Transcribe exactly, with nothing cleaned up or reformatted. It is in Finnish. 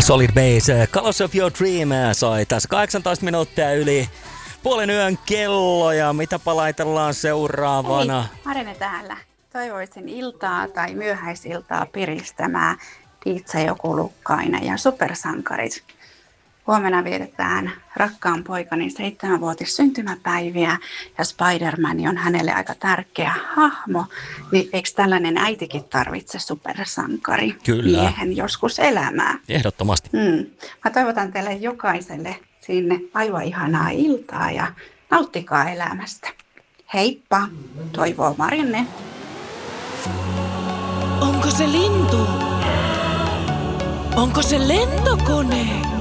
Solid Base, Colors of Your Dream soi tässä kahdeksantoista minuuttia yli puolen yön kello ja mitä palaitellaan seuraavana? Hei, Marine täällä. Toivoisin iltaa tai myöhäisiltaa piristämään Diitsa Jokulukkainen ja supersankarit. Huomenna vietetään rakkaan poikani seitsemänvuotis syntymäpäiviä ja Spider-Man on hänelle aika tärkeä hahmo. Niin eikö tällainen äitikin tarvitse supersankari Kyllä. miehen joskus elämää? Ehdottomasti. Hmm. Mä toivotan teille jokaiselle sinne aivan ihanaa iltaa ja nauttikaa elämästä. Heippa, toivoo Marine. Onko se lintu? Onko se lentokone?